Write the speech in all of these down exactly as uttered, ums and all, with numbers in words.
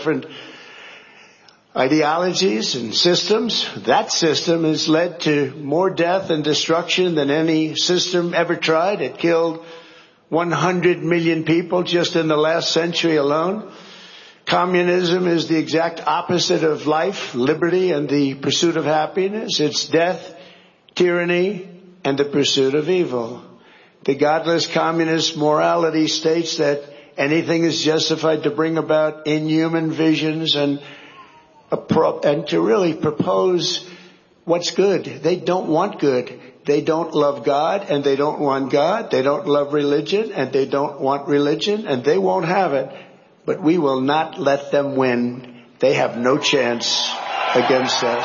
different ideologies and systems. That system has led to more death and destruction than any system ever tried. It killed one hundred million people just in the last century alone. Communism is the exact opposite of life, liberty, and the pursuit of happiness. It's death, tyranny, and the pursuit of evil. The godless communist morality states that anything is justified to bring about inhuman visions and a pro- and to really propose what's good. They don't want good. They don't love God, and they don't want God. They don't love religion, and they don't want religion, and they won't have it. But we will not let them win. They have no chance against us.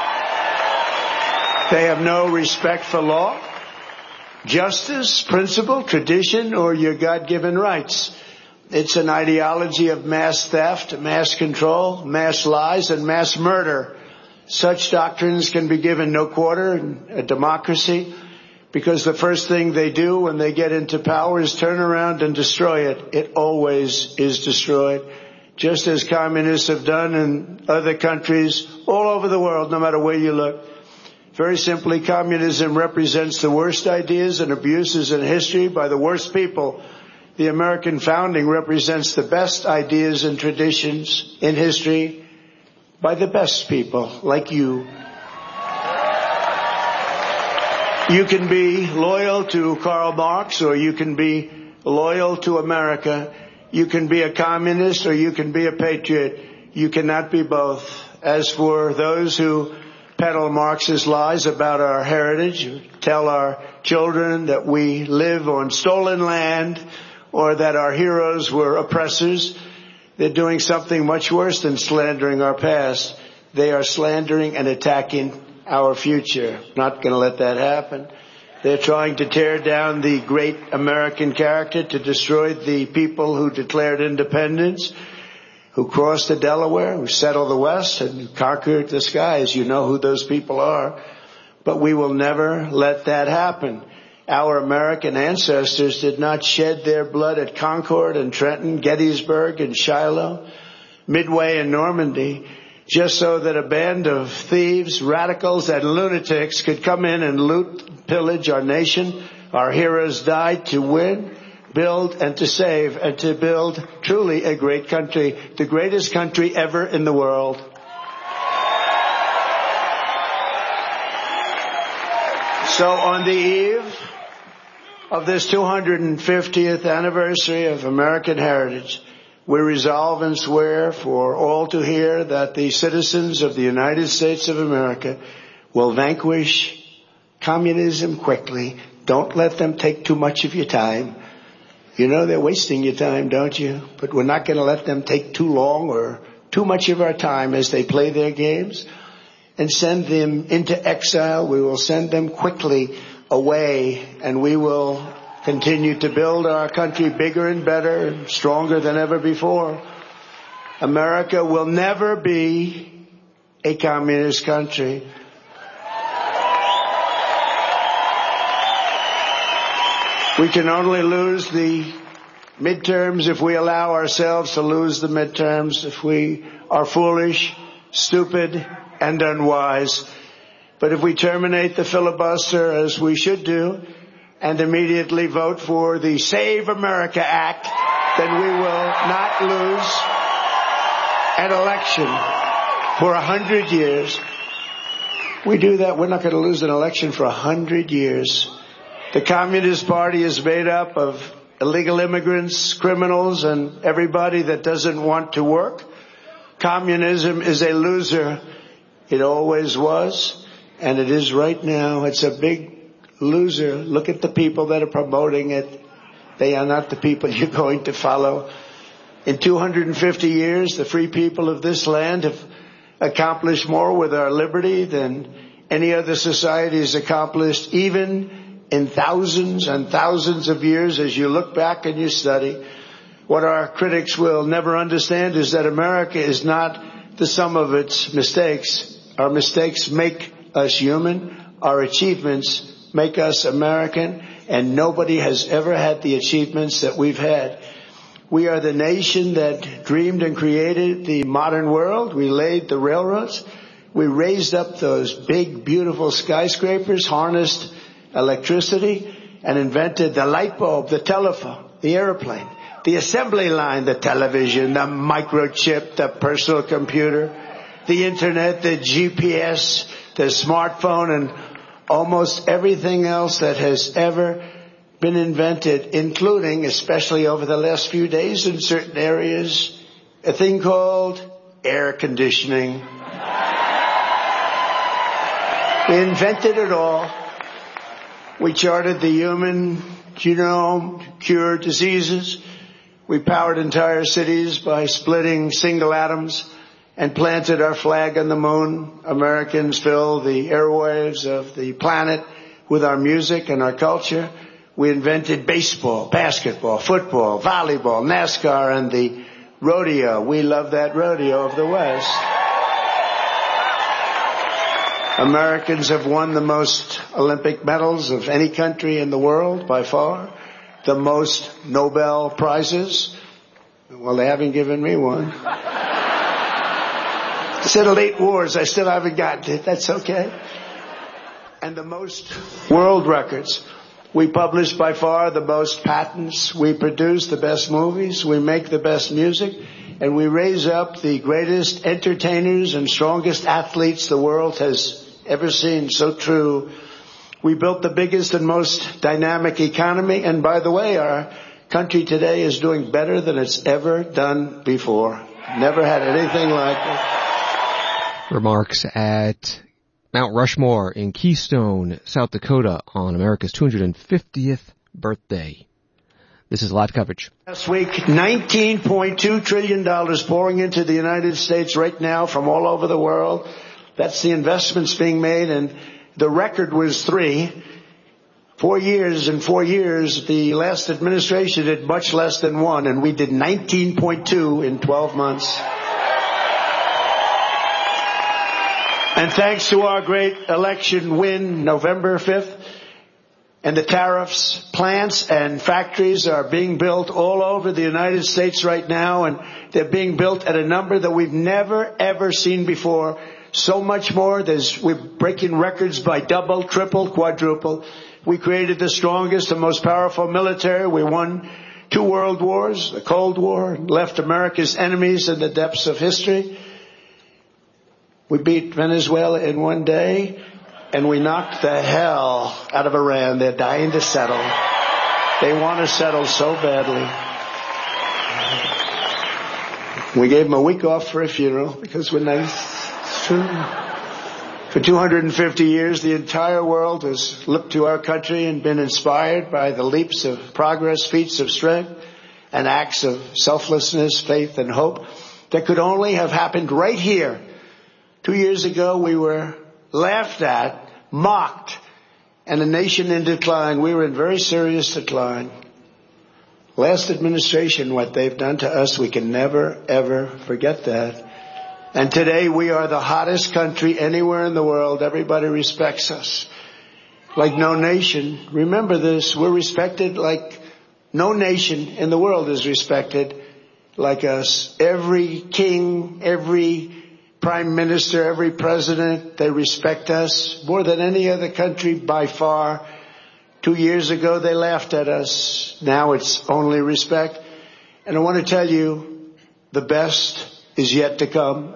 They have no respect for law, justice, principle, tradition, or your God-given rights. It's an ideology of mass theft, mass control, mass lies, and mass murder. Such doctrines can be given no quarter in a democracy, because the first thing they do when they get into power is turn around and destroy it. It always is destroyed, just as communists have done in other countries all over the world, no matter where you look. Very simply, communism represents the worst ideas and abuses in history by the worst people. The American founding represents the best ideas and traditions in history by the best people like you. You can be loyal to Karl Marx, or you can be loyal to America. You can be a communist, or you can be a patriot. You cannot be both. As for those who peddle Marxist lies about our heritage, tell our children that we live on stolen land, or that our heroes were oppressors, they're doing something much worse than slandering our past. They are slandering and attacking our future. Not going to let that happen. They're trying to tear down the great American character, to destroy the people who declared independence, who crossed the Delaware, who settled the West, and conquered the skies. You know who those people are. But we will never let that happen. Our American ancestors did not shed their blood at Concord and Trenton, Gettysburg and Shiloh, Midway and Normandy, just so that a band of thieves, radicals, and lunatics could come in and loot, pillage our nation. Our heroes died to win, build, and to save, and to build truly a great country, the greatest country ever in the world. So on the eve of this two hundred fiftieth anniversary of American heritage, we resolve and swear for all to hear that the citizens of the United States of America will vanquish communism quickly. Don't let them take too much of your time. You know they're wasting your time, don't you? But we're not going to let them take too long or too much of our time as they play their games and send them into exile. We will send them quickly away, and we will continue to build our country bigger and better and stronger than ever before. America will never be a communist country. We can only lose the midterms if we allow ourselves to lose the midterms, if we are foolish, stupid, and unwise. But if we terminate the filibuster, as we should do, and immediately vote for the Save America Act, then we will not lose an election for a hundred years. We do that, we're not going to lose an election for a hundred years. The Communist Party is made up of illegal immigrants, criminals, and everybody that doesn't want to work. Communism is a loser. It always was, and it is right now. It's a big loser. Look at the people that are promoting it. They are not the people you're going to follow. In two hundred fifty years, the free people of this land have accomplished more with our liberty than any other society has accomplished, even in thousands and thousands of years. As you look back and you study, what our critics will never understand is that America is not the sum of its mistakes. Our mistakes make us human. Our achievements make us American, and nobody has ever had the achievements that we've had. We are the nation that dreamed and created the modern world. We laid the railroads. We raised up those big, beautiful skyscrapers, harnessed electricity, and invented the light bulb, the telephone, the airplane, the assembly line, the television, the microchip, the personal computer, the internet, the G P S, the smartphone, and almost everything else that has ever been invented, including, especially over the last few days in certain areas, a thing called air conditioning. We invented it all. We charted the human genome to cure diseases. We powered entire cities by splitting single atoms and planted our flag on the moon. Americans filled the airwaves of the planet with our music and our culture. We invented baseball, basketball, football, volleyball, NASCAR, and the rodeo. We love that rodeo of the West. Americans have won the most Olympic medals of any country in the world by far. The most Nobel Prizes. Well, they haven't given me one. I said eight wars. I still haven't gotten it. That's okay. And the most world records. We publish by far the most patents. We produce the best movies. We make the best music. And we raise up the greatest entertainers and strongest athletes the world has ever seen. So true. We built the biggest and most dynamic economy. And by the way, our country today is doing better than it's ever done before. Never had anything like it. Remarks at Mount Rushmore in Keystone, South Dakota on America's two hundred fiftieth birthday. This is live coverage. Last week, nineteen point two trillion dollars pouring into the United States right now from all over the world. That's the investments being made, and the record was three. Four years and four years, the last administration did much less than one, and we did nineteen point two in twelve months. And thanks to our great election win, November fifth, and the tariffs, plants and factories are being built all over the United States right now, and they're being built at a number that we've never, ever seen before. So much more. There's, we're breaking records by double, triple, quadruple. We created the strongest and most powerful military. We won two world wars, the Cold War, left America's enemies in the depths of history. We beat Venezuela in one day, and we knocked the hell out of Iran. They're dying to settle. They want to settle so badly. We gave them a week off for a funeral because we're nice. It's true. For two hundred fifty years, the entire world has looked to our country and been inspired by the leaps of progress, feats of strength, and acts of selflessness, faith, and hope that could only have happened right here. Two years ago, we were laughed at, mocked, and a nation in decline. We were in very serious decline. Last administration, what they've done to us, we can never, ever forget that. And today, we are the hottest country anywhere in the world. Everybody respects us like no nation. Remember this, we're respected like no nation in the world is respected like us. Every king, every prime minister, every president, they respect us more than any other country by far. Two years ago, they laughed at us. Now it's only respect. And I want to tell you, the best is yet to come.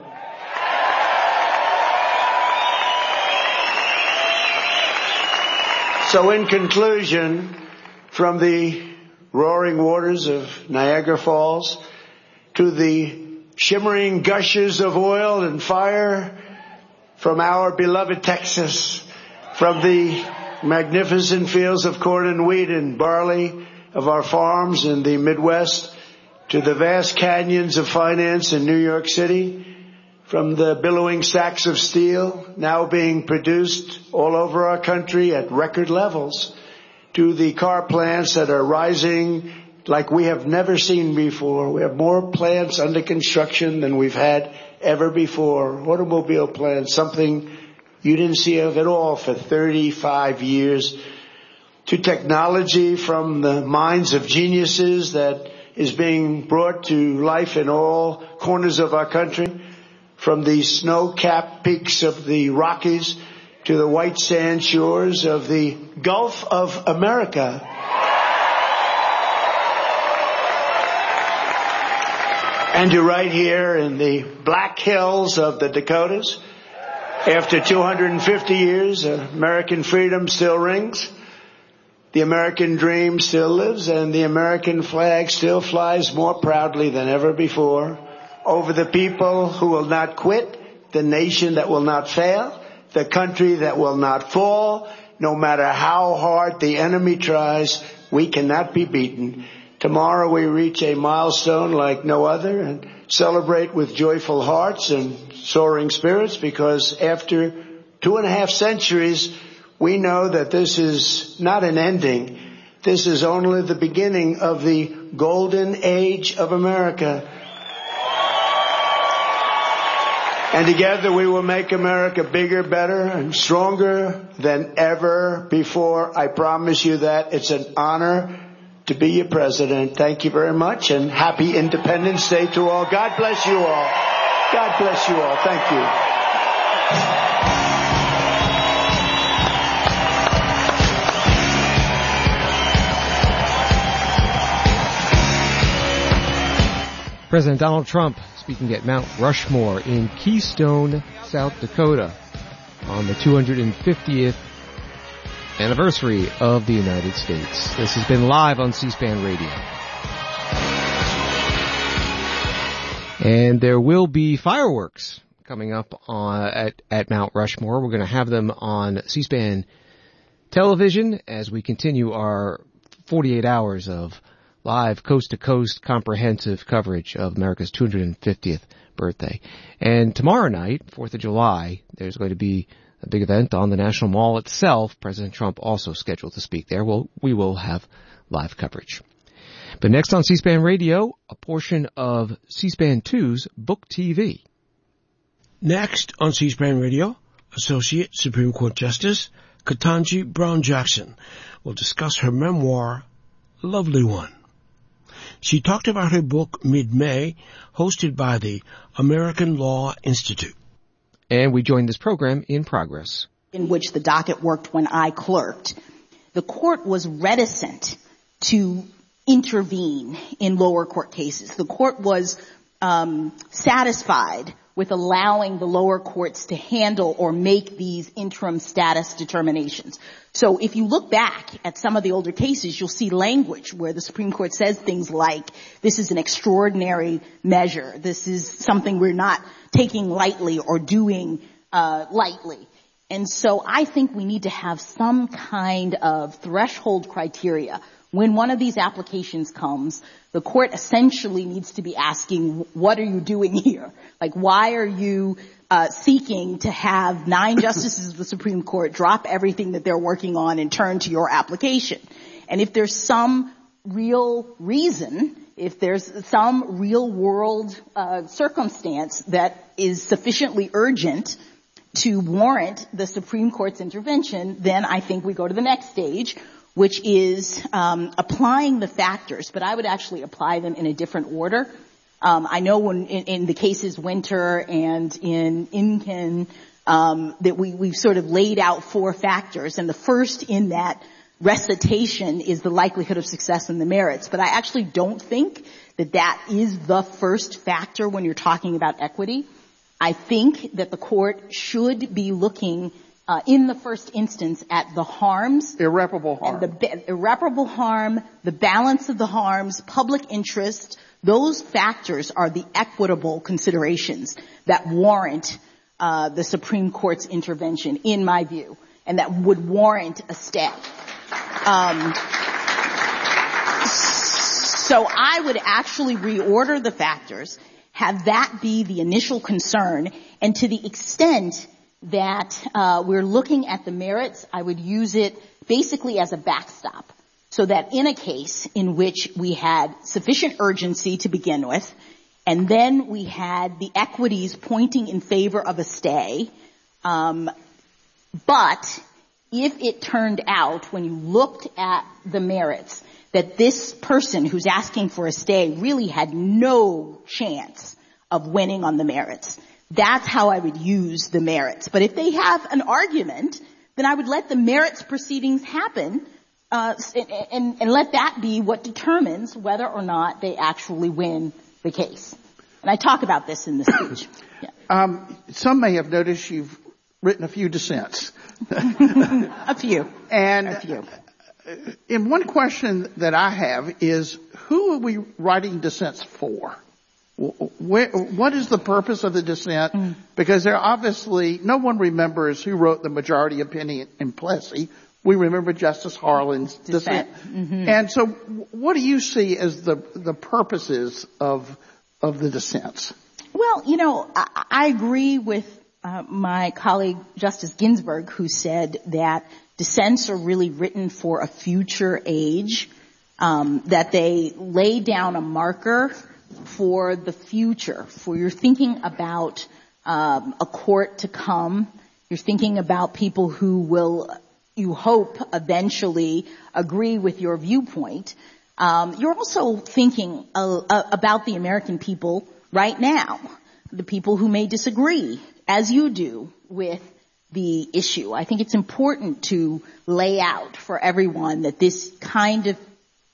So in conclusion, from the roaring waters of Niagara Falls to the shimmering gushes of oil and fire from our beloved Texas, from the magnificent fields of corn and wheat and barley of our farms in the Midwest, to the vast canyons of finance in New York City, from the billowing stacks of steel now being produced all over our country at record levels, to the car plants that are rising like we have never seen before. We have more plants under construction than we've had ever before. Automobile plants, something you didn't see of at all for thirty-five years. To technology from the minds of geniuses that is being brought to life in all corners of our country, from the snow-capped peaks of the Rockies to the white sand shores of the Gulf of America. And to right here in the Black Hills of the Dakotas. After two hundred fifty years, American freedom still rings. The American dream still lives, and the American flag still flies more proudly than ever before over the people who will not quit, the nation that will not fail, the country that will not fall. No matter how hard the enemy tries, we cannot be beaten. Tomorrow we reach a milestone like no other and celebrate with joyful hearts and soaring spirits, because after two and a half centuries, we know that this is not an ending. This is only the beginning of the golden age of America. And together we will make America bigger, better, and stronger than ever before. I promise you that. It's an honor to be your president. Thank you very much, and happy Independence Day to all. God bless you all. God bless you all. Thank you. President Donald Trump speaking at Mount Rushmore in Keystone, South Dakota on the two hundred fiftieth anniversary of the United States. This has been live on C-SPAN Radio. And there will be fireworks coming up on, at, at Mount Rushmore. We're going to have them on C-SPAN television as we continue our forty-eight hours of live coast-to-coast comprehensive coverage of America's two hundred fiftieth birthday. And tomorrow night, fourth of July, there's going to be a big event on the National Mall itself. President Trump also scheduled to speak there. Well, we will have live coverage. But next on C-SPAN Radio, a portion of C-SPAN two's Book T V. Next on C-SPAN Radio, Associate Supreme Court Justice Ketanji Brown Jackson will discuss her memoir, Lovely One. She talked about her book Mid-May, hosted by the American Law Institute. And we joined this program in progress. In which the docket worked when I clerked, the court was reticent to intervene in lower court cases. The court was um, satisfied with allowing the lower courts to handle or make these interim status determinations. So if you look back at some of the older cases, you'll see language where the Supreme Court says things like, this is an extraordinary measure. This is something we're not taking lightly or doing uh lightly. And so I think we need to have some kind of threshold criteria. When one of these applications comes, the court essentially needs to be asking, what are you doing here? Like, why are you uh seeking to have nine justices of the Supreme Court drop everything that they're working on and turn to your application? And if there's some real reason, if there's some real world uh circumstance that is sufficiently urgent to warrant the Supreme Court's intervention, then I think we go to the next stage, which is um applying the factors, but I would actually apply them in a different order. Um I know when in, in the cases Winter and in Inkin, um that we we've sort of laid out four factors, and the first in that recitation is the likelihood of success in the merits. But I actually don't think that that is the first factor when you're talking about equity. I think that the court should be looking uh, in the first instance at the harms. Irreparable harm. And the irreparable harm, the balance of the harms, public interest. Those factors are the equitable considerations that warrant uh, the Supreme Court's intervention, in my view, and that would warrant a stay. Um, so I would actually reorder the factors, have that be the initial concern, and to the extent that uh, we're looking at the merits, I would use it basically as a backstop, so that in a case in which we had sufficient urgency to begin with, and then we had the equities pointing in favor of a stay, um, but if it turned out, when you looked at the merits, that this person who's asking for a stay really had no chance of winning on the merits. That's how I would use the merits. But if they have an argument, then I would let the merits proceedings happen, uh, and, and let that be what determines whether or not they actually win the case. And I talk about this in the speech. Yeah. Um, some may have noticed you've written a few dissents. a few. And a few. And one question that I have is, who are we writing dissents for? Where, what is the purpose of the dissent? Mm. Because there obviously, no one remembers who wrote the majority opinion in Plessy. We remember Justice Harlan's dissent. dissent. Mm-hmm. And so what do you see as the, the purposes of, of the dissents? Well, you know, I, I agree with uh, my colleague Justice Ginsburg, who said that dissents are really written for a future age, um, that they lay down a marker for the future, for you're thinking about um, a court to come. You're thinking about people who will, you hope, eventually agree with your viewpoint. Um, you're also thinking uh, uh, about the American people right now, the people who may disagree, as you do, with the issue. I think it's important to lay out for everyone that this kind of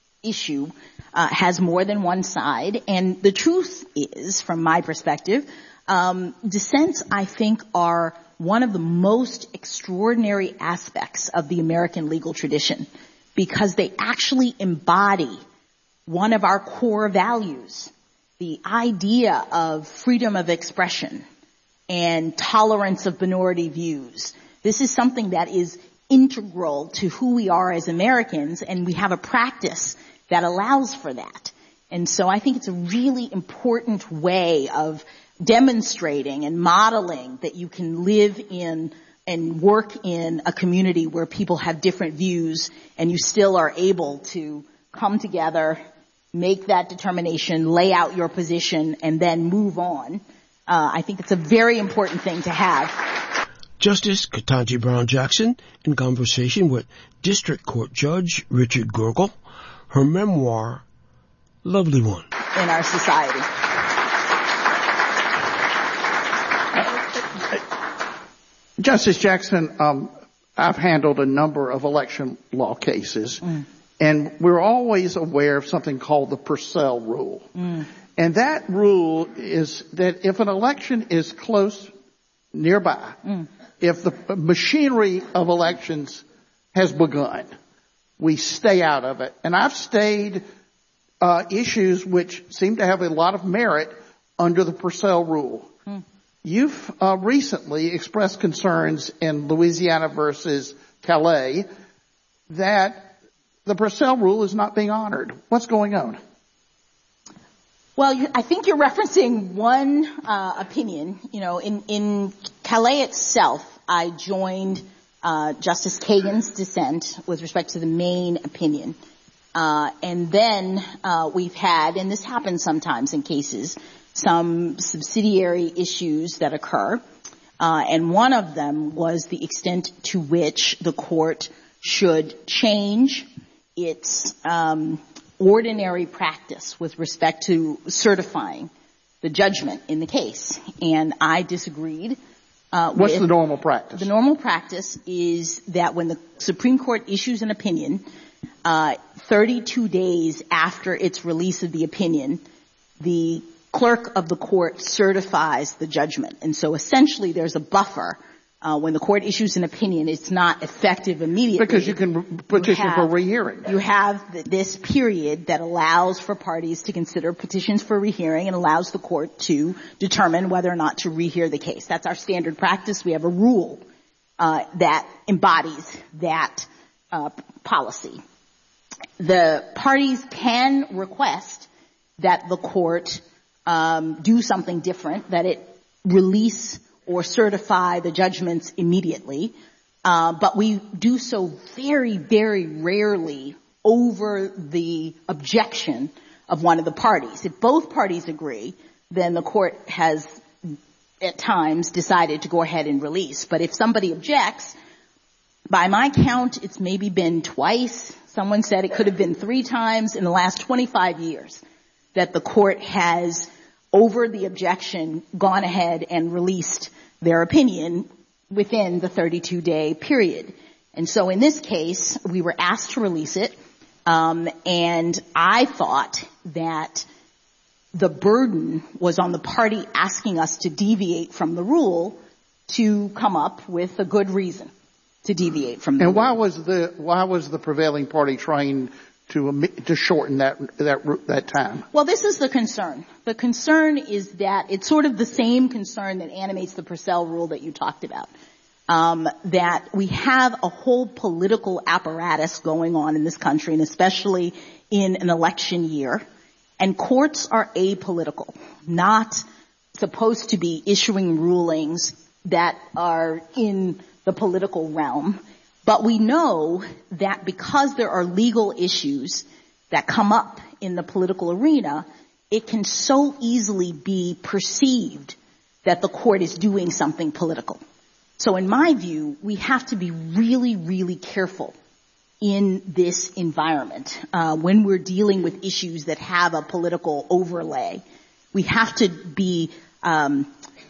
issue uh, has more than one side. And the truth is, from my perspective, um, dissents, I think, are one of the most extraordinary aspects of the American legal tradition, because they actually embody one of our core values, the idea of freedom of expression and tolerance of minority views. This is something that is integral to who we are as Americans, and we have a practice that allows for that. And so I think it's a really important way of demonstrating and modeling that you can live in and work in a community where people have different views, and you still are able to come together, make that determination, lay out your position, and then move on. Uh, I think it's a very important thing to have. Justice Ketanji Brown Jackson in conversation with District Court Judge Richard Gergel. Her memoir, Lovely One. In our society. Justice Jackson, um, I've handled a number of election law cases, mm. and we're always aware of something called the Purcell Rule. Mm. And that rule is that if an election is close, nearby, mm. if the machinery of elections has begun, we stay out of it. And I've stayed uh, issues which seem to have a lot of merit under the Purcell Rule. Mm. You've uh, recently expressed concerns in Louisiana versus Calais that the Purcell Rule is not being honored. What's going on? Well, you, I think you're referencing one uh, opinion. You know, in, in Calais itself, I joined uh, Justice Kagan's dissent with respect to the main opinion. Uh, and then uh, we've had, and this happens sometimes in cases, some subsidiary issues that occur. Uh, and one of them was the extent to which the court should change its um ordinary practice with respect to certifying the judgment in the case. And I disagreed. Uh, What's with, the normal practice? The normal practice is that when the Supreme Court issues an opinion, uh, thirty-two days after its release of the opinion, the clerk of the court certifies the judgment. And so essentially there's a buffer. Uh, when the court issues an opinion, it's not effective immediately. Because you can petition you have, for rehearing. You have th- this period that allows for parties to consider petitions for rehearing and allows the court to determine whether or not to rehear the case. That's our standard practice. We have a rule uh, that embodies that uh, policy. The parties can request that the court um, do something different, that it release or certify the judgments immediately, uh, but we do so very, very rarely over the objection of one of the parties. If both parties agree, then the court has at times decided to go ahead and release. But if somebody objects, by my count, it's maybe been twice, Someone said it could have been three times in the last twenty-five years that the court has, over the objection, gone ahead and released their opinion within the thirty-two day period. And so in this case, we were asked to release it, um, and I thought that the burden was on the party asking us to deviate from the rule to come up with a good reason to deviate from the and rule. why was the why was the prevailing party trying to to shorten that that that time? Well, this is the concern. The concern is that it's sort of the same concern that animates the Purcell rule that you talked about. Um, that we have a whole political apparatus going on in this country, and especially in an election year, and courts are apolitical, not supposed to be issuing rulings that are in the political realm. But we know that because there are legal issues that come up in the political arena, it can so easily be perceived that the court is doing something political. So in my view, we have to be really, really careful in this environment uh, when we're dealing with issues that have a political overlay. We have to be um,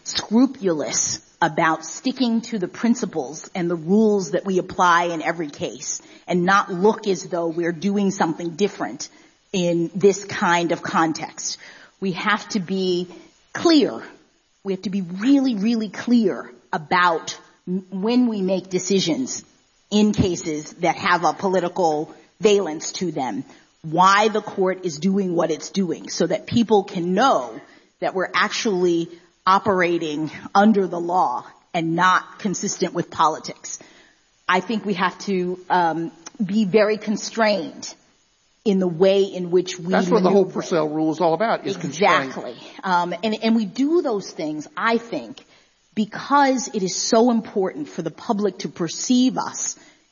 scrupulous about sticking to the principles and the rules that we apply in every case and not look as though we're doing something different in this kind of context. We have to be clear. We have to be really, really clear about when we make decisions in cases that have a political valence to them, why the court is doing what it's doing, so that people can know that we're actually operating under the law and not consistent with politics. I think we have to um, be very constrained in the way in which we That's what the whole maneuver. Purcell rule is all about, is constraint. Exactly. Um, and, and we do those things, I think, because it is so important for the public to perceive us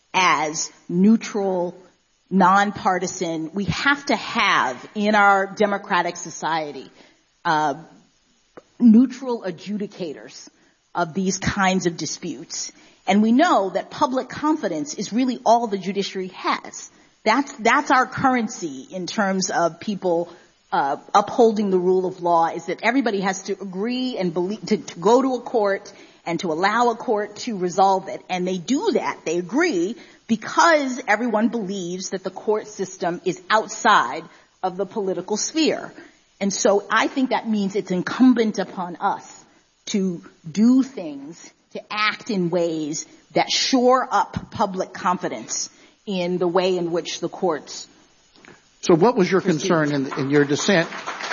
as neutral, nonpartisan. We have to have in our democratic society uh, neutral adjudicators of these kinds of disputes. And we know that public confidence is really all the judiciary has. That's, that's our currency in terms of people uh, upholding the rule of law, is that everybody has to agree and believe, to, to go to a court and to allow a court to resolve it. And they do that, they agree, because everyone believes that the court system is outside of the political sphere. And so I think that means it's incumbent upon us to do things, to act in ways that shore up public confidence in the way in which the courts. So what was your proceed. concern in, in your dissent?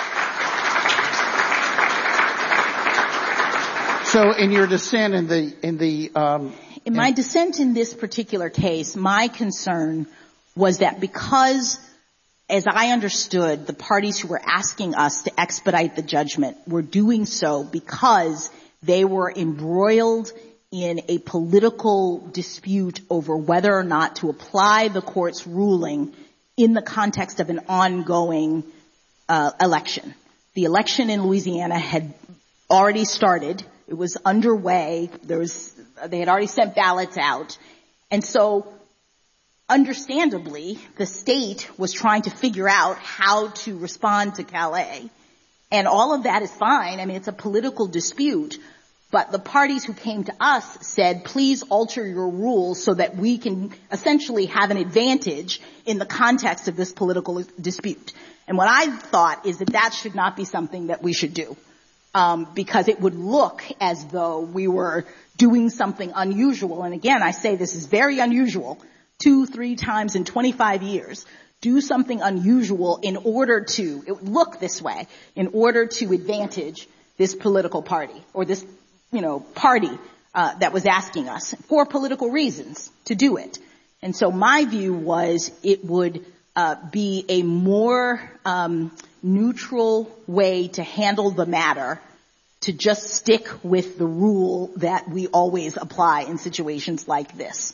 So in your dissent in the, in the, um, in my dissent in this particular case, my concern was that because, as I understood, the parties who were asking us to expedite the judgment were doing so because they were embroiled in a political dispute over whether or not to apply the court's ruling in the context of an ongoing uh, election. The election in Louisiana had already started. It was underway. There was, they had already sent ballots out. And so, understandably, the state was trying to figure out how to respond to Calais. And all of that is fine. I mean, it's a political dispute. But the parties who came to us said, please alter your rules so that we can essentially have an advantage in the context of this political dispute. And what I thought is that that should not be something that we should do, um, because it would look as though we were doing something unusual. And again, I say this is very unusual, two, three times in twenty-five years. Do something unusual in order to, it would look this way, in order to advantage this political party or this you know, party uh, that was asking us for political reasons to do it. And so my view was it would uh, be a more um, neutral way to handle the matter, to just stick with the rule that we always apply in situations like this.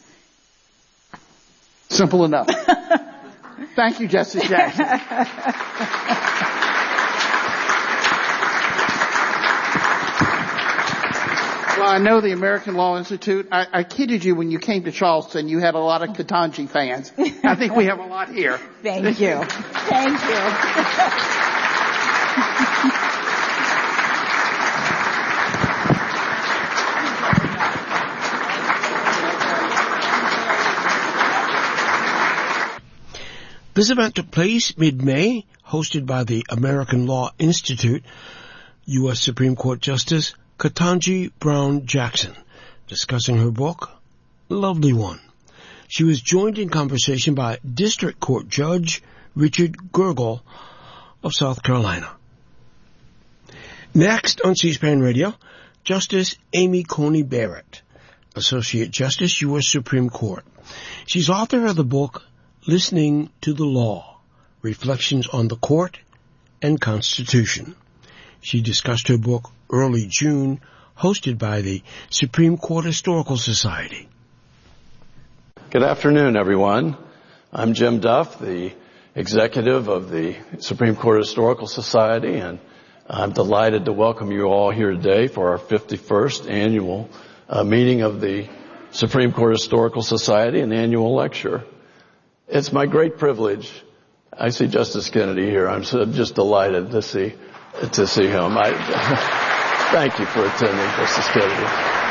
Simple enough. Thank you, Justice Jackson. Well, I know the American Law Institute. I, I kidded you when you came to Charleston. You had a lot of Ketanji fans. I think we have a lot here. Thank you. Thank you. This event took place mid-May, hosted by the American Law Institute. U S Supreme Court Justice Ketanji Brown Jackson, discussing her book, Lovely One. She was joined in conversation by District Court Judge Richard Gergel of South Carolina. Next on C-SPAN Radio, Justice Amy Coney Barrett, Associate Justice, U S Supreme Court. She's author of the book, Listening to the Law, Reflections on the Court and Constitution. She discussed her book early June, hosted by the Supreme Court Historical Society. Good afternoon, everyone. I'm Jim Duff, the executive of the Supreme Court Historical Society, and I'm delighted to welcome you all here today for our fifty-first annual uh, meeting of the Supreme Court Historical Society, an annual lecture. It's my great privilege. I see Justice Kennedy here. I'm so just delighted to see to see him. I thank you for attending, Justice Kennedy.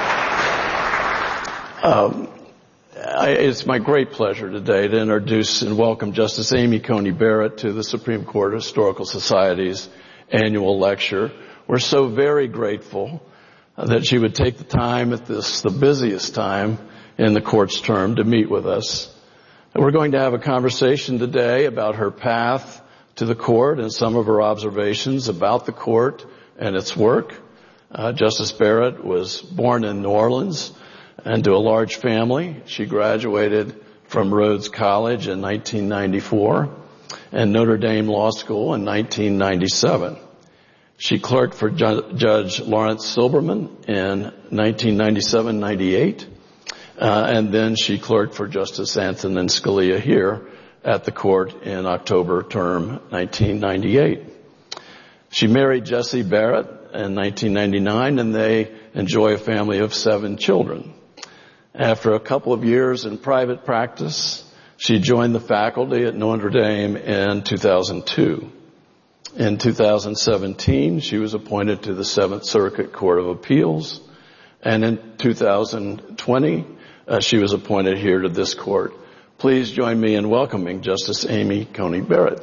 Um, I, it's my great pleasure today to introduce and welcome Justice Amy Coney Barrett to the Supreme Court Historical Society's annual lecture. We're so very grateful that she would take the time at this, the busiest time in the court's term, to meet with us. And we're going to have a conversation today about her path to the court and some of her observations about the court and its work. Uh, Justice Barrett was born in New Orleans and to a large family. She graduated from Rhodes College in nineteen ninety-four and Notre Dame Law School in nineteen ninety-seven. She clerked for Ju- Judge Lawrence Silberman in nineteen ninety-seven ninety-eight. Uh, and then she clerked for Justice Antonin Scalia here at the court in October term nineteen ninety-eight. She married Jesse Barrett in nineteen ninety-nine, and they enjoy a family of seven children. After a couple of years in private practice, she joined the faculty at Notre Dame in two thousand two. In two thousand seventeen, she was appointed to the Seventh Circuit Court of Appeals, and in two thousand twenty, Uh, she was appointed here to this court. Please join me in welcoming Justice Amy Coney Barrett.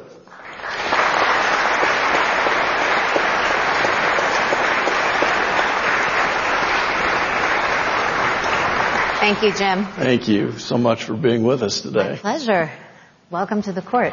Thank you, Jim. Thank you so much for being with us today. My pleasure. Welcome to the court.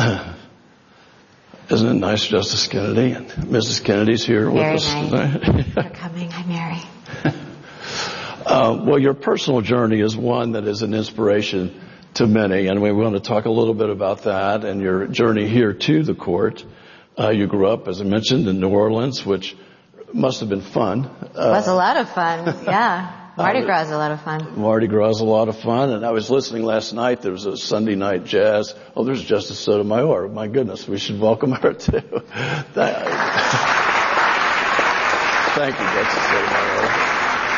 Isn't it nice, Justice Kennedy? And Missus Kennedy's here Very with us nice. today. For coming. Hi, Mary. Uh, well, your personal journey is one that is an inspiration to many, and we want to talk a little bit about that and your journey here to the court. Uh, you grew up, as I mentioned, in New Orleans, which must have been fun. Uh, it was a lot of fun, yeah. Mardi Gras is a lot of fun. Mardi Gras is a lot of fun, and I was listening last night. There was a Sunday night jazz. Oh, there's Justice Sotomayor. My goodness, we should welcome her too. Thank you, Justice Sotomayor.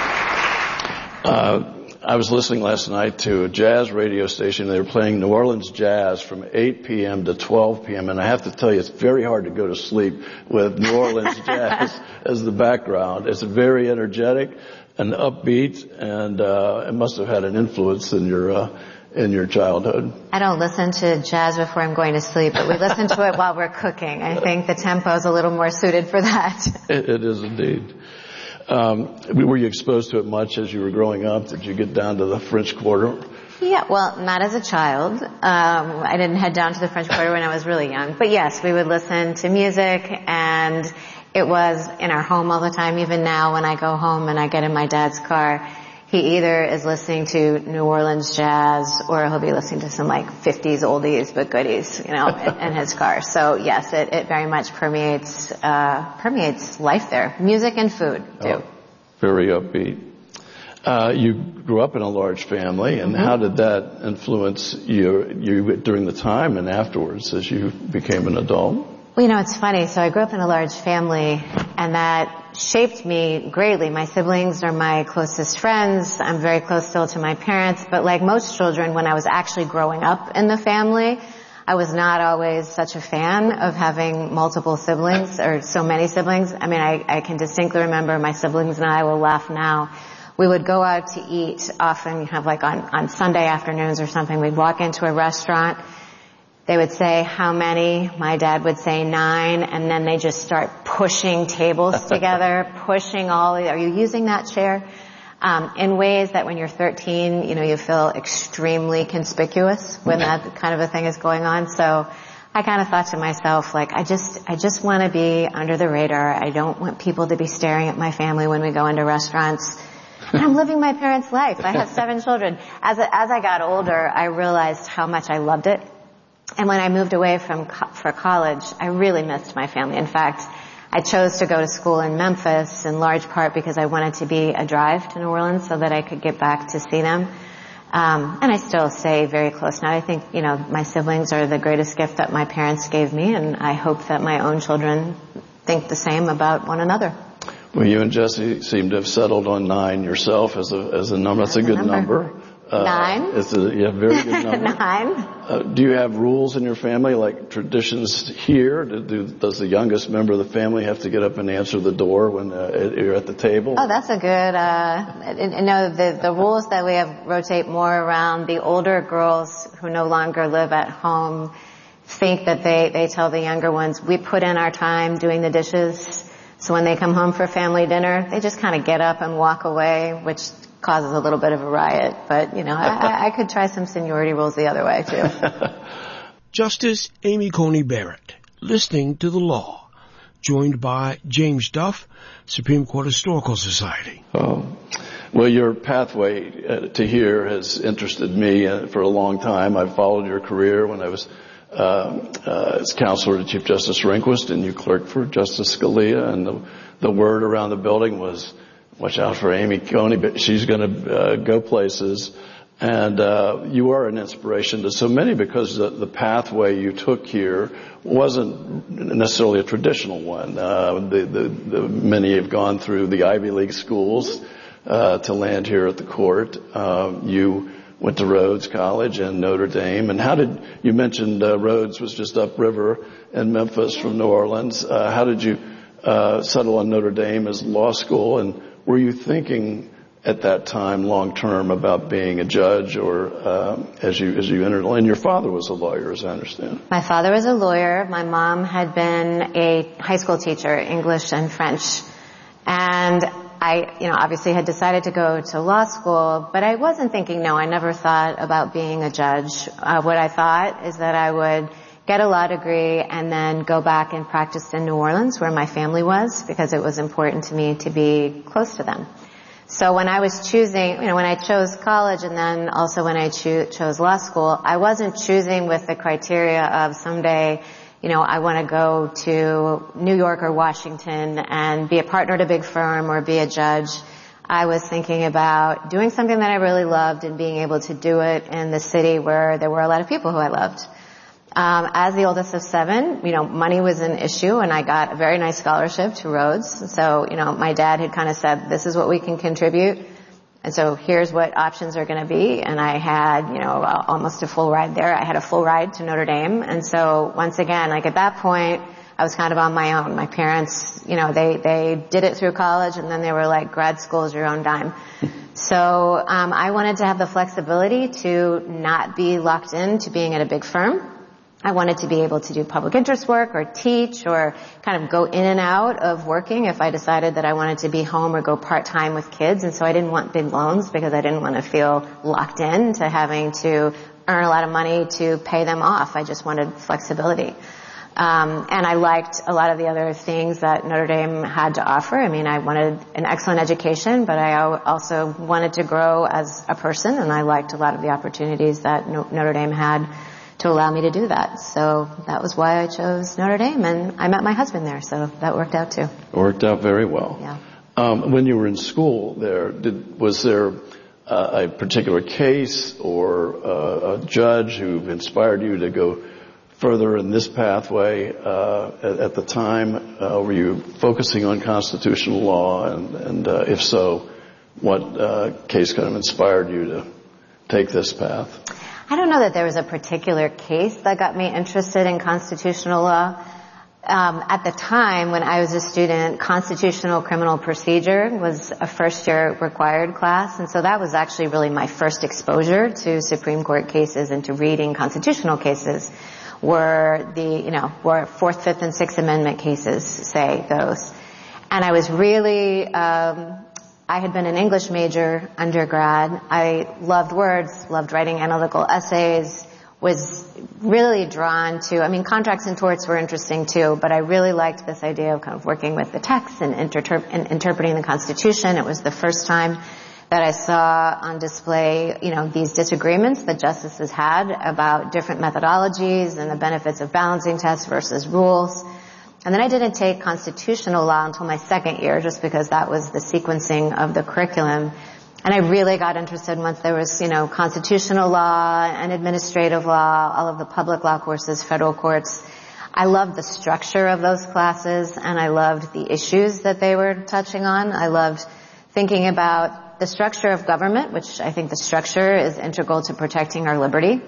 Uh, I was listening last night to a jazz radio station. They were playing New Orleans jazz from eight p.m. to twelve p.m. And I have to tell you, it's very hard to go to sleep with New Orleans jazz as the background. It's very energetic and upbeat, and uh, it must have had an influence in your uh, in your childhood. I don't listen to jazz before I'm going to sleep, but we listen to it while we're cooking. I think the tempo is a little more suited for that. It, it is indeed. Um, were you exposed to it much as you were growing up? Did you get down to the French Quarter? Yeah, well, not as a child. Um, I didn't head down to the French Quarter when I was really young. But yes, we would listen to music, and it was in our home all the time. Even now when I go home and I get in my dad's car, he either is listening to New Orleans jazz or he'll be listening to some like fifties oldies but goodies, you know, in, in his car. So yes, it, it very much permeates, uh, permeates life there. Music and food too. Oh, very upbeat. Uh, you grew up in a large family, and mm-hmm. how did that influence you, you during the time and afterwards as you became an adult? Well, you know, it's funny. So I grew up in a large family, and that shaped me greatly. My siblings are my closest friends. I'm very close still to my parents, but like most children, when I was actually growing up in the family, I was not always such a fan of having multiple siblings or so many siblings. I mean, I, I can distinctly remember my siblings and I will laugh now. We would go out to eat often, have like on, on Sunday afternoons or something. We'd walk into a restaurant. They would say how many. My dad would say nine, and then they just start pushing tables together, pushing all, are you using that chair? Um, in ways that when you're thirteen, you know, you feel extremely conspicuous when that kind of a thing is going on. So I kind of thought to myself, like, I just, I just want to be under the radar. I don't want people to be staring at my family when we go into restaurants. And I'm living my parents' life. I have seven children. As a, as I got older, I realized how much I loved it. And when I moved away from co- for college, I really missed my family. In fact, I chose to go to school in Memphis in large part because I wanted to be a drive to New Orleans so that I could get back to see them. Um, and I still stay very close now. I think, you know, my siblings are the greatest gift that my parents gave me, and I hope that my own children think the same about one another. Well, you and Jesse seem to have settled on nine yourself as a as a number. That's a good number. number. Uh, Nine. It's a yeah, very good number. Nine. Uh, do you have rules in your family, like traditions here? Do, do, does the youngest member of the family have to get up and answer the door when uh, you're at the table? Oh, that's a good, uh, no, the, the rules that we have rotate more around the older girls who no longer live at home think that they, they tell the younger ones, we put in our time doing the dishes. So when they come home for family dinner, they just kind of get up and walk away, which causes a little bit of a riot. But, you know, I, I could try some seniority rules the other way, too. Justice Amy Coney Barrett, listening to the law, joined by James Duff, Supreme Court Historical Society. Oh. Well, your pathway uh, to here has interested me uh, for a long time. I've followed your career when I was uh, uh, as counselor to Chief Justice Rehnquist, and you clerked for Justice Scalia, and the, the word around the building was, watch out for Amy Coney, but she's going to uh, go places. And uh, you are an inspiration to so many because the, the pathway you took here wasn't necessarily a traditional one. Uh, the, the, the, many have gone through the Ivy League schools uh, to land here at the court. Uh, you went to Rhodes College and Notre Dame. And how did you mentioned uh, Rhodes was just upriver in Memphis from New Orleans? Uh, how did you uh, settle on Notre Dame as law school? And were you thinking at that time long term about being a judge, or uh, as you as you entered? And your father was a lawyer, as I understand. My father was a lawyer. My mom had been a high school teacher, English and French, and I, you know, obviously had decided to go to law school, but I wasn't thinking. No, I never thought about being a judge. Uh, what I thought is that I would get a law degree and then go back and practice in New Orleans, where my family was, because it was important to me to be close to them. So when I was choosing, you know, when I chose college and then also when I cho- chose law school, I wasn't choosing with the criteria of someday, you know, I want to go to New York or Washington and be a partner at a big firm or be a judge. I was thinking about doing something that I really loved and being able to do it in the city where there were a lot of people who I loved. Um, as the oldest of seven, you know, money was an issue, and I got a very nice scholarship to Rhodes. So, you know, my dad had kind of said, this is what we can contribute, and so here's what options are going to be. And I had, you know, almost a full ride there. I had a full ride to Notre Dame. And so once again, like at that point, I was kind of on my own. My parents, you know, they, they did it through college, and then they were like, grad school is your own dime. So, um, I wanted to have the flexibility to not be locked into being at a big firm. I wanted to be able to do public interest work or teach or kind of go in and out of working if I decided that I wanted to be home or go part-time with kids. And so I didn't want big loans because I didn't want to feel locked in to having to earn a lot of money to pay them off. I just wanted flexibility. Um, and I liked a lot of the other things that Notre Dame had to offer. I mean, I wanted an excellent education, but I also wanted to grow as a person, and I liked a lot of the opportunities that Notre Dame had to allow me to do that. So that was why I chose Notre Dame, and I met my husband there, so that worked out too. Worked out very well. Yeah. Um, when you were in school there, did, was there uh, a particular case or uh, a judge who inspired you to go further in this pathway uh, at, at the time? Uh, were you focusing on constitutional law, and, and uh, if so, what uh, case kind of inspired you to take this path? I don't know that there was a particular case that got me interested in constitutional law. Um, at the time when I was a student, constitutional criminal procedure was a first-year required class, and so that was actually really my first exposure to Supreme Court cases and to reading constitutional cases. Were the, you know, were Fourth, Fifth, and Sixth Amendment cases, say those. And I was really, um, I had been an English major undergrad. I loved words, loved writing analytical essays, was really drawn to, I mean, contracts and torts were interesting too, but I really liked this idea of kind of working with the text and, interter- and interpreting the Constitution. It was the first time that I saw on display, you know, these disagreements that justices had about different methodologies and the benefits of balancing tests versus rules. And then I didn't take constitutional law until my second year, just because that was the sequencing of the curriculum. And I really got interested once there was, you know, constitutional law and administrative law, all of the public law courses, federal courts. I loved the structure of those classes, and I loved the issues that they were touching on. I loved thinking about the structure of government, which I think the structure is integral to protecting our liberty.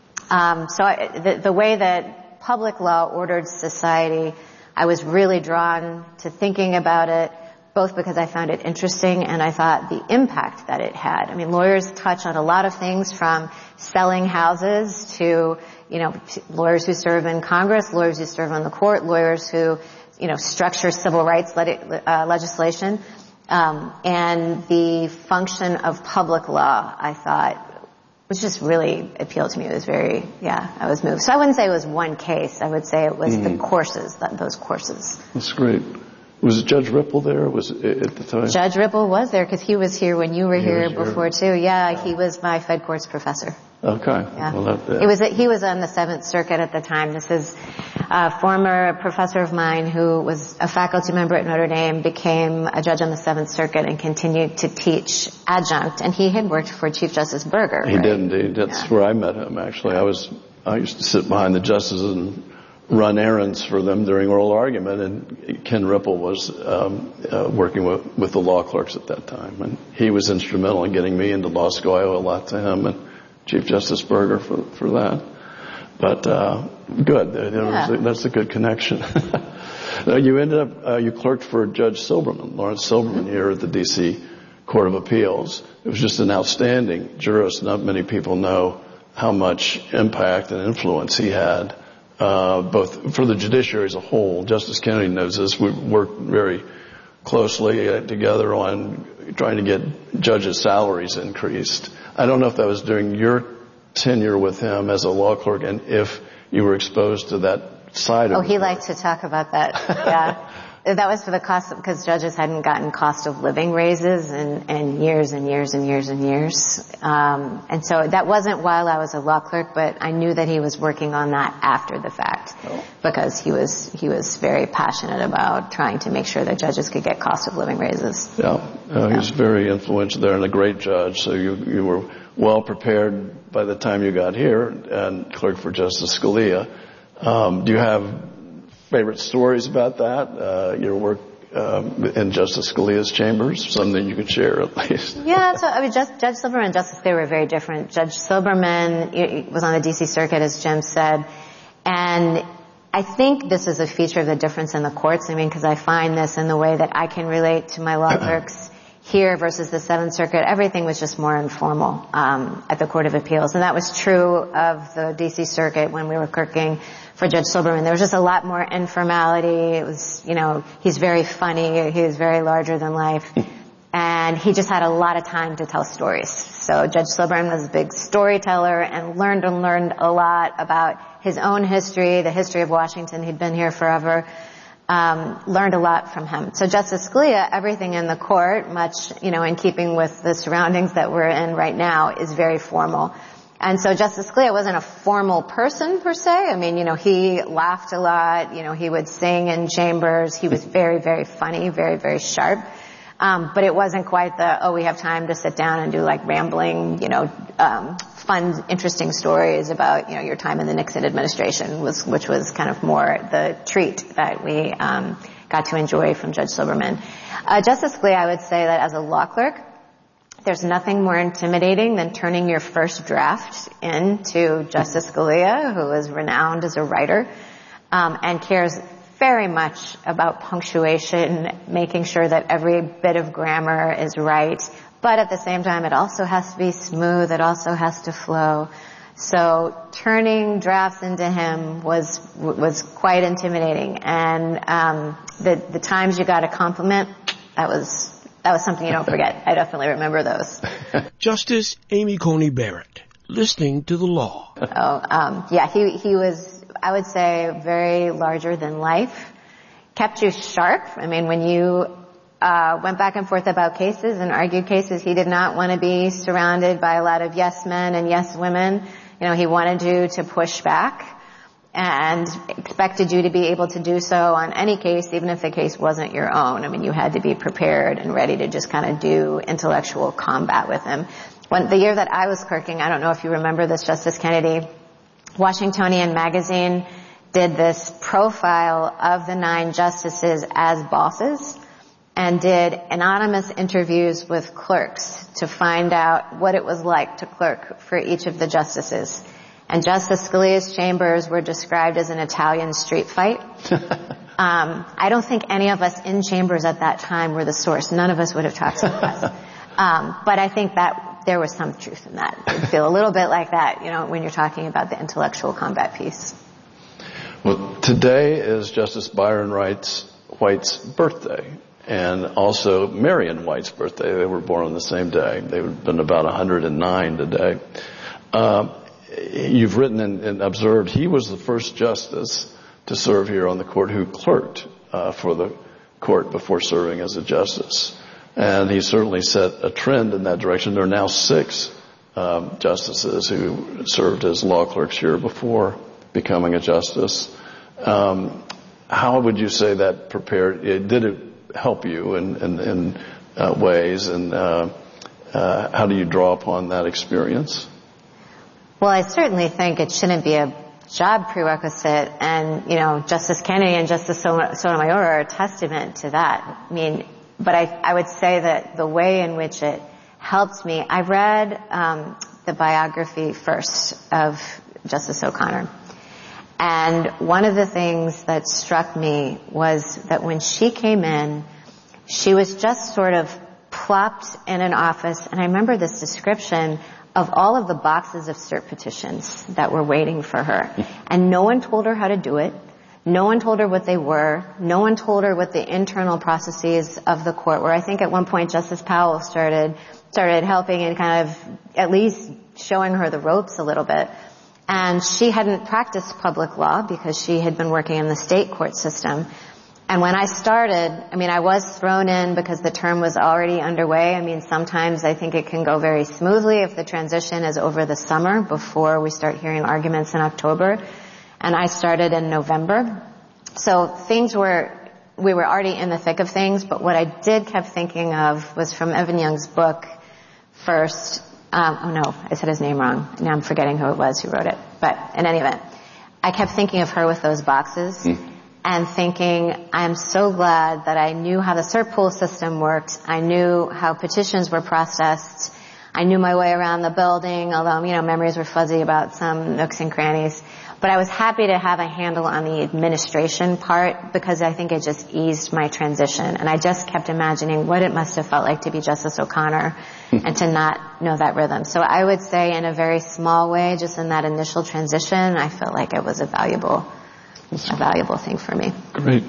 Um, so I, the, the way that public law ordered society, I was really drawn to thinking about it, both because I found it interesting and I thought the impact that it had. I mean, lawyers touch on a lot of things, from selling houses to, you know, lawyers who serve in Congress, lawyers who serve on the court, lawyers who, you know, structure civil rights le- uh, legislation. Um, and the function of public law, I thought, was just really appealed to me. It was very, yeah, I was moved. So I wouldn't say it was one case. I would say it was mm-hmm. the courses, that, those courses. That's great. Was Judge Ripple there? Was it at the time? Judge Ripple was there because he was here when you were he here before here. too. Yeah, he was my Fed Courts professor. Okay. Yeah. Well, that, yeah. It was, he was on the Seventh Circuit at the time. This is a former professor of mine who was a faculty member at Notre Dame, became a judge on the Seventh Circuit, and continued to teach adjunct. And he had worked for Chief Justice Burger. He right? did indeed. That's yeah. where I met him, actually. I was, I used to sit behind the justices and run errands for them during oral argument, and Ken Ripple was um, uh, working with, with the law clerks at that time, and he was instrumental in getting me into law school. I owe a lot to him and Chief Justice Burger for for that. But uh, good, yeah. a, that's a good connection. Now, you ended up uh, you clerked for Judge Silberman, Lawrence Silberman, here at the D C Court of Appeals. It was just an outstanding jurist. Not many people know how much impact and influence he had. Uh, both for the judiciary as a whole. Justice Kennedy knows this. We worked very closely uh, together on trying to get judges' salaries increased. I don't know if that was during your tenure with him as a law clerk, and if you were exposed to that side oh, of it. Oh, he liked to talk about that. Yeah. That was for the cost, because judges hadn't gotten cost of living raises in, in years and years and years and years. Um, and so that wasn't while I was a law clerk, but I knew that he was working on that after the fact, oh. because he was he was very passionate about trying to make sure that judges could get cost of living raises. Yeah, uh, yeah. He was very influential there and a great judge. So you you were well prepared by the time you got here and clerked for Justice Scalia. Um, do you have favorite stories about that, uh, your work um, in Justice Scalia's chambers, something you could share at least? Yeah, so I mean, just, Judge Silberman and Justice Scalia were very different. Judge Silberman was on the D C Circuit, as Jim said, and I think this is a feature of the difference in the courts. I mean, because I find this in the way that I can relate to my law clerks here versus the Seventh Circuit. Everything was just more informal um, at the Court of Appeals, and that was true of the D C Circuit when we were clerking for Judge Silberman. There was just a lot more informality. It was, you know, he's very funny. He was very larger than life. And he just had a lot of time to tell stories. So Judge Silberman was a big storyteller and learned and learned a lot about his own history, the history of Washington. He'd been here forever. Um, learned a lot from him. So Justice Scalia, everything in the court, much, you know, in keeping with the surroundings that we're in right now, is very formal. And so Justice Scalia wasn't a formal person per se. I mean, you know, he laughed a lot. You know, he would sing in chambers. He was very, very funny, very, very sharp. Um, but it wasn't quite the, oh, we have time to sit down and do like rambling, you know, um, fun, interesting stories about, you know, your time in the Nixon administration, was, which was kind of more the treat that we um, got to enjoy from Judge Silberman. Uh, Justice Scalia, I would say that as a law clerk, there's nothing more intimidating than turning your first draft in to Justice Scalia, who is renowned as a writer, um, and cares very much about punctuation, making sure that every bit of grammar is right. But at the same time, it also has to be smooth. It also has to flow. So turning drafts into him was was quite intimidating. And um, the the times you got a compliment, that was that was something you don't forget. I definitely remember those. Justice Amy Coney Barrett, listening to the law. Oh, um, yeah, he he was, I would say, very larger than life. Kept you sharp. I mean, when you uh went back and forth about cases and argued cases, he did not want to be surrounded by a lot of yes men and yes women. You know, he wanted you to push back and expected you to be able to do so on any case, even if the case wasn't your own. I mean, you had to be prepared and ready to just kind of do intellectual combat with him. When the year that I was clerking, I don't know if you remember this, Justice Kennedy, Washingtonian magazine did this profile of the nine justices as bosses and did anonymous interviews with clerks to find out what it was like to clerk for each of the justices. And Justice Scalia's chambers were described as an Italian street fight. um, I don't think any of us in chambers at that time were the source. None of us would have talked to us. Um, but I think that there was some truth in that. It would feel a little bit like that, you know, when you're talking about the intellectual combat piece. Well, today is Justice Byron Wright's, White's birthday, and also Marion White's birthday. They were born on the same day. They would have been about one hundred nine today. Uh, you've written and, and observed he was the first justice to serve here on the court who clerked uh, for the court before serving as a justice. And he certainly set a trend in that direction. There are now six um, justices who served as law clerks here before becoming a justice. Um, how would you say that prepared? Did it help you in, in, in uh, ways, and uh, uh, how do you draw upon that experience? Well, I certainly think it shouldn't be a job prerequisite, and, you know, Justice Kennedy and Justice Sotomayor are a testament to that. I mean, but I, I would say that the way in which it helped me, I read um, the biography first of Justice O'Connor. And one of the things that struck me was that when she came in, she was just sort of plopped in an office. And I remember this description of all of the boxes of cert petitions that were waiting for her. And no one told her how to do it. No one told her what they were. No one told her what the internal processes of the court were. I think at one point Justice Powell started started helping and kind of at least showing her the ropes a little bit. And she hadn't practiced public law because she had been working in the state court system. And when I started, I mean, I was thrown in because the term was already underway. I mean, sometimes I think it can go very smoothly if the transition is over the summer before we start hearing arguments in October. And I started in November. So things were, we were already in the thick of things, but what I did kept thinking of was from Evan Young's book first. Um, oh no, I said his name wrong. Now I'm forgetting who it was who wrote it. But in any event, I kept thinking of her with those boxes mm. and thinking, I'm so glad that I knew how the cert pool system worked. I knew how petitions were processed. I knew my way around the building, although, you know, memories were fuzzy about some nooks and crannies. But I was happy to have a handle on the administration part because I think it just eased my transition. And I just kept imagining what it must have felt like to be Justice O'Connor and to not know that rhythm. So I would say in a very small way, just in that initial transition, I felt like it was a valuable, a valuable thing for me. Great.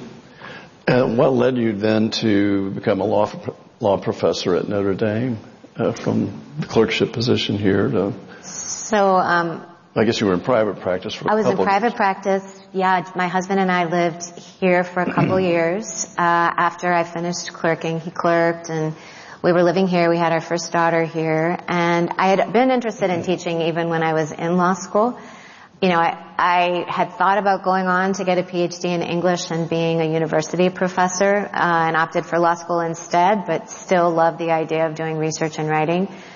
And what led you then to become a law law professor at Notre Dame uh, from the clerkship position here to? So, um, I guess you were in private practice for a couple couple I was in private practice. Yeah, my husband and I lived here for a couple years. Uh, after I finished clerking, he clerked and we were living here. We had our first daughter here. And I had been interested in teaching even when I was in law school. You know, I, I had thought about going on to get a P H D in English and being a university professor, uh, and opted for law school instead, but still loved the idea of doing research and writing.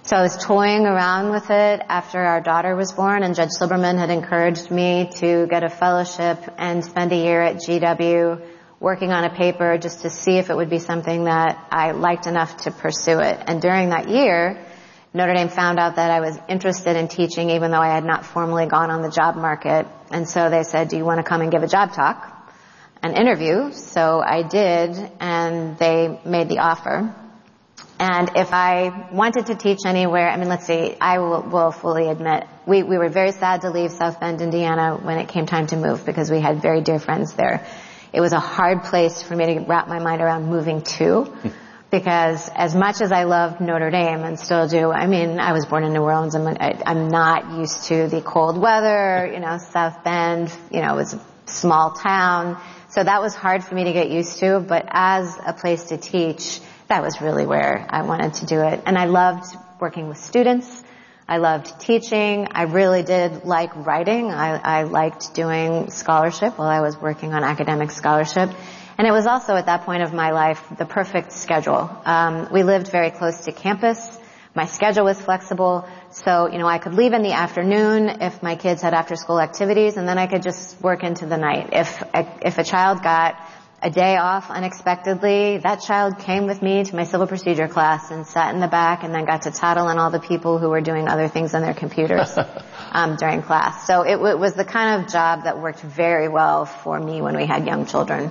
So I was toying around with it after our daughter was born, and Judge Silberman had encouraged me to get a fellowship and spend a year at G W working on a paper just to see if it would be something that I liked enough to pursue it. And during that year, Notre Dame found out that I was interested in teaching even though I had not formally gone on the job market. And so they said, do you want to come and give a job talk, an interview? So I did, and they made the offer. And if I wanted to teach anywhere, I mean, let's see, I will, will fully admit, we, we were very sad to leave South Bend, Indiana when it came time to move because we had very dear friends there. It was a hard place for me to wrap my mind around moving to because as much as I loved Notre Dame and still do, I mean, I was born in New Orleans. I'm, I, I'm not used to the cold weather, you know, South Bend, you know, it was a small town. So that was hard for me to get used to, but as a place to teach, that was really where I wanted to do it. And I loved working with students. I loved teaching. I really did like writing. I, I liked doing scholarship while I was working on academic scholarship. And it was also at that point of my life the perfect schedule. Um, we lived very close to campus. My schedule was flexible. So, you know, I could leave in the afternoon if my kids had after school activities, and then I could just work into the night. If a, if a child got a day off unexpectedly, that child came with me to my civil procedure class and sat in the back and then got to tattle on all the people who were doing other things on their computers um, during class. So it, it was the kind of job that worked very well for me when we had young children.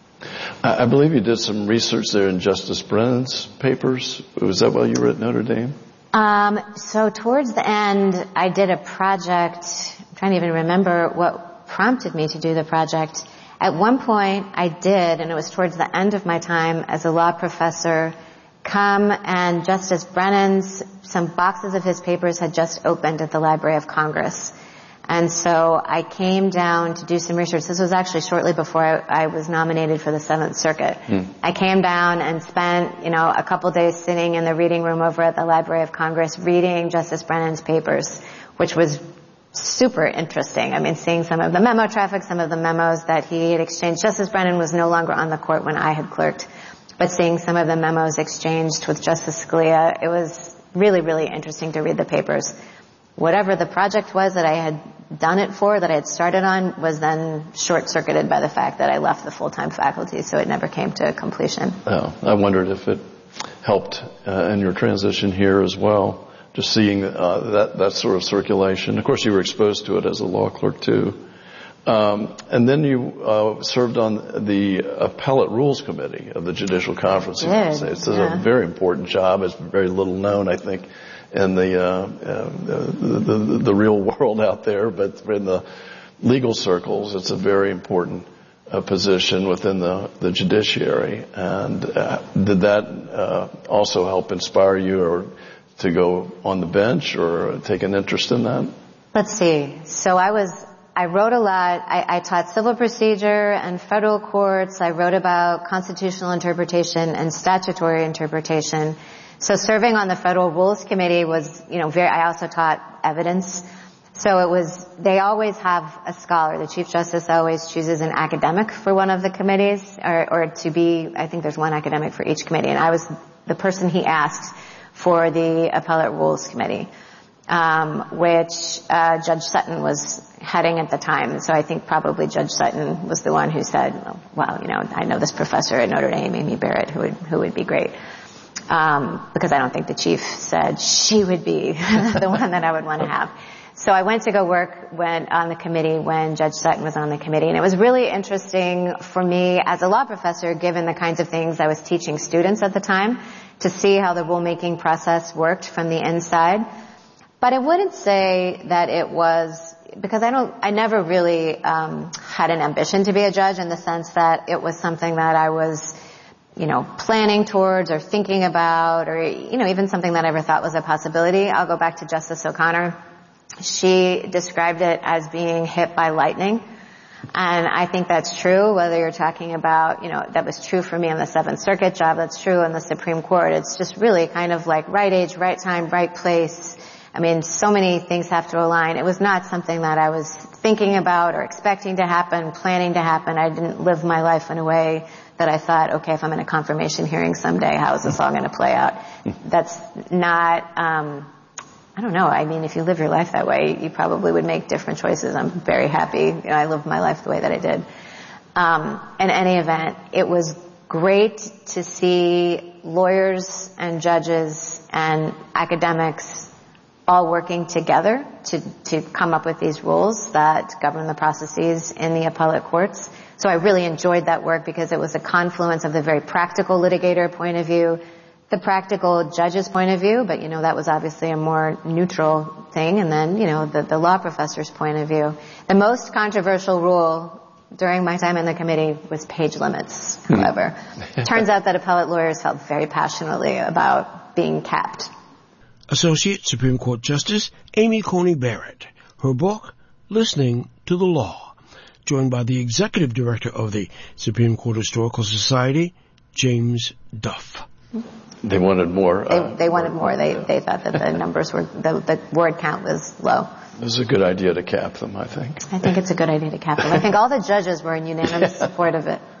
I believe you did some research there in Justice Brennan's papers. Was that while you were at Notre Dame? Um, so towards the end, I did a project. I'm trying to even remember what prompted me to do the project. At one point, I did, and it was towards the end of my time as a law professor, come and Justice Brennan's, some boxes of his papers had just opened at the Library of Congress. And so I came down to do some research. This was actually shortly before I, I was nominated for the Seventh Circuit. Hmm. I came down and spent, you know, a couple days sitting in the reading room over at the Library of Congress reading Justice Brennan's papers, which was super interesting. I mean, seeing some of the memo traffic, some of the memos that he had exchanged. Justice Brennan was no longer on the court when I had clerked, but seeing some of the memos exchanged with Justice Scalia, it was really, really interesting to read the papers. Whatever the project was that I had done it for, that I had started on, was then short-circuited by the fact that I left the full-time faculty, so it never came to completion. Oh, I wondered if it helped uh, in your transition here as well. Just seeing uh, that that sort of circulation. Of course, you were exposed to it as a law clerk too. Um, and then you uh, served on the Appellate Rules Committee of the Judicial Conference of the United States. It's yeah. a very important job. It's very little known, I think, in the, uh, uh, the, the the real world out there, but in the legal circles, it's a very important uh, position within the, the judiciary. And uh, did that uh, also help inspire you or to go on the bench or take an interest in that? Let's see. So I was, I wrote a lot. I, I taught civil procedure and federal courts. I wrote about constitutional interpretation and statutory interpretation. So serving on the Federal Rules Committee was, you know, very, I also taught evidence. So it was, they always have a scholar. The Chief Justice always chooses an academic for one of the committees, or, or to be, I think there's one academic for each committee. And I was the person he asked for the Appellate Rules Committee, um, which uh, Judge Sutton was heading at the time. So I think probably Judge Sutton was the one who said, well, you know, I know this professor at Notre Dame, Amy Barrett, who would, who would be great. Um, because I don't think the chief said she would be the one that I would want to have. So I went to go work when, on the committee when Judge Sutton was on the committee. And it was really interesting for me as a law professor, given the kinds of things I was teaching students at the time, to see how the rulemaking process worked from the inside. But I wouldn't say that it was, because I don't, I never really um, had an ambition to be a judge in the sense that it was something that I was, you know, planning towards or thinking about, or, you know, even something that I ever thought was a possibility. I'll go back to Justice O'Connor. She described it as being hit by lightning. And I think that's true, whether you're talking about, you know, that was true for me on the Seventh Circuit job, that's true in the Supreme Court. It's just really kind of like right age, right time, right place. I mean, so many things have to align. It was not something that I was thinking about or expecting to happen, planning to happen. I didn't live my life in a way that I thought, okay, if I'm in a confirmation hearing someday, how is this all going to play out? That's not, um, I don't know. I mean, if you live your life that way, you probably would make different choices. I'm very happy. You know, I lived my life the way that I did. Um, in any event, it was great to see lawyers and judges and academics all working together to, to come up with these rules that govern the processes in the appellate courts. So I really enjoyed that work because it was a confluence of the very practical litigator point of view, the practical judge's point of view, but, you know, that was obviously a more neutral thing, and then, you know, the, the law professor's point of view. The most controversial rule during my time in the committee was page limits, however. Turns out that appellate lawyers felt very passionately about being capped. Associate Supreme Court Justice Amy Coney Barrett. Her book, Listening to the Law. Joined by the Executive Director of the Supreme Court Historical Society, James Duff. They wanted more. They, uh, they wanted more. They, yeah. they thought that the numbers were, the, the word count was low. It was a good idea to cap them, I think. I think it's a good idea to cap them. I think all the judges were in unanimous support of it.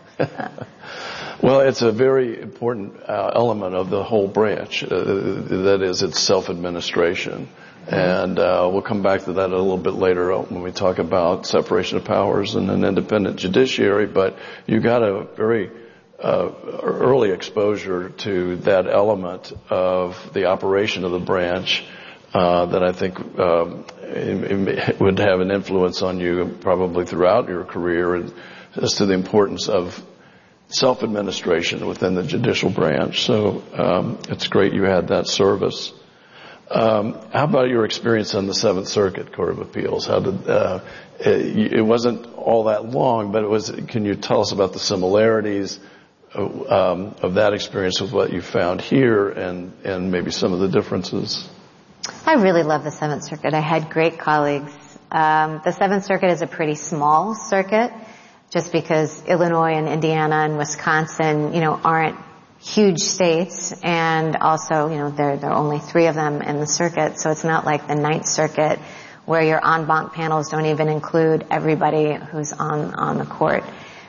Well, it's a very important uh, element of the whole branch. Uh, that is, its self-administration. Mm-hmm. And uh, we'll come back to that a little bit later when we talk about separation of powers and an independent judiciary. But you got a very uh, early exposure to that element of the operation of the branch uh, that I think um, it, it would have an influence on you probably throughout your career, and as to the importance of self-administration within the judicial branch. So um, it's great you had that service. Um, how about your experience on the Seventh Circuit Court of Appeals? How did uh, it, it wasn't all that long, but it was. Can you tell us about the similarities of, um, of that experience with what you found here, and and maybe some of the differences? I really love the Seventh Circuit. I had great colleagues. Um, the Seventh Circuit is a pretty small circuit, just because Illinois and Indiana and Wisconsin, you know, aren't huge states, and also, you know, there, there are only three of them in the circuit, so it's not like the Ninth Circuit where your en banc panels don't even include everybody who's on, on the court.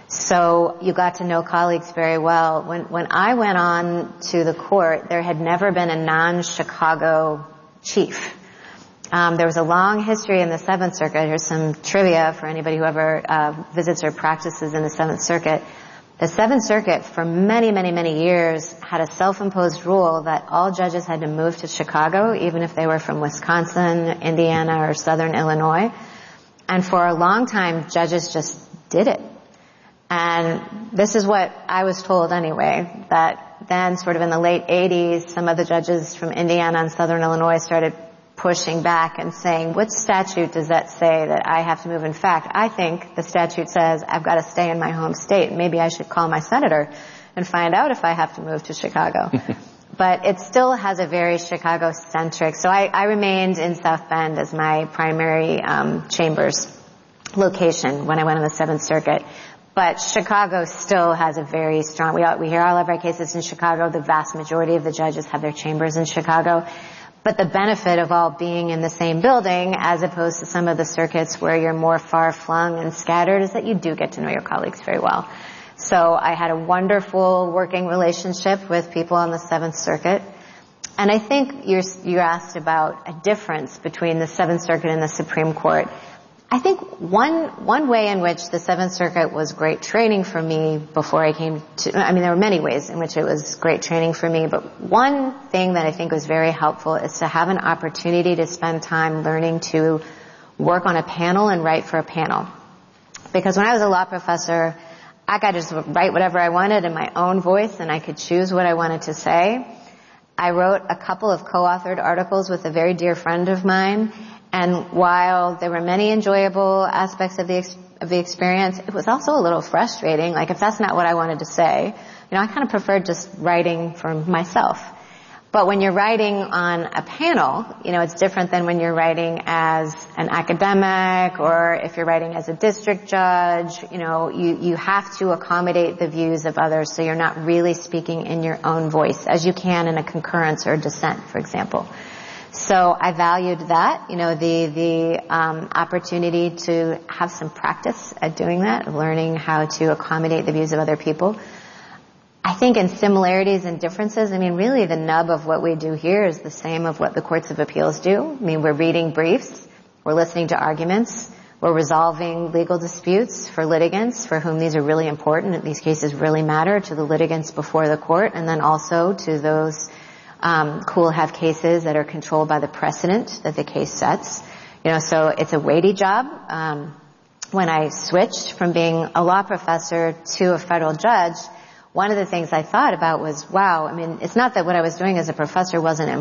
So you got to know colleagues very well. When, when I went on to the court, there had never been a non-Chicago chief. Um, there was a long history in the Seventh Circuit. Here's some trivia for anybody who ever uh, visits or practices in the Seventh Circuit. The Seventh Circuit, for many, many, many years, had a self-imposed rule that all judges had to move to Chicago, even if they were from Wisconsin, Indiana, or Southern Illinois. And for a long time, judges just did it. And this is what I was told anyway, that then sort of in the late eighties, some of the judges from Indiana and Southern Illinois started pushing back and saying, what statute does that say that I have to move? In fact, I think the statute says I've got to stay in my home state. Maybe I should call my senator and find out if I have to move to Chicago. But it still has a very Chicago-centric. So I, I remained in South Bend as my primary um, chambers location when I went on the Seventh Circuit. But Chicago still has a very strong, we, all, we hear all of our cases in Chicago. The vast majority of the judges have their chambers in Chicago. But the benefit of all being in the same building, as opposed to some of the circuits where you're more far-flung and scattered, is that you do get to know your colleagues very well. So I had a wonderful working relationship with people on the Seventh Circuit. And I think you're, you asked about a difference between the Seventh Circuit and the Supreme Court. I think one, one way in which the Seventh Circuit was great training for me before I came to, I mean, there were many ways in which it was great training for me, but one thing that I think was very helpful is to have an opportunity to spend time learning to work on a panel and write for a panel. Because when I was a law professor, I got to just write whatever I wanted in my own voice, and I could choose what I wanted to say. I wrote a couple of co-authored articles with a very dear friend of mine, and while there were many enjoyable aspects of the ex- of the experience, it was also a little frustrating. Like, if that's not what I wanted to say, you know, I kind of preferred just writing for myself. But when you're writing on a panel, you know, it's different than when you're writing as an academic, or if you're writing as a district judge. You know, you, you have to accommodate the views of others, so you're not really speaking in your own voice, as you can in a concurrence or dissent, for example. So I valued that, you know, the, the, um, opportunity to have some practice at doing that, of learning how to accommodate the views of other people. I think in similarities and differences, I mean, really the nub of what we do here is the same of what the courts of appeals do. I mean, we're reading briefs, we're listening to arguments, we're resolving legal disputes for litigants for whom these are really important. These cases really matter to the litigants before the court, and then also to those Um, who will have cases that are controlled by the precedent that the case sets. You know, so it's a weighty job. Um, when I switched from being a law professor to a federal judge, one of the things I thought about was, wow, I mean, it's not that what I was doing as a professor wasn't important.